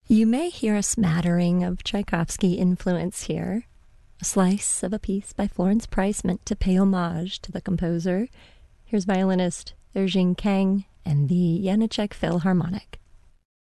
You may hear a smattering of Tchaikovsky influence here, a slice of a piece by Florence Price meant to pay homage to the composer. Here's violinist Erjing Kang and the Janacek Philharmonic.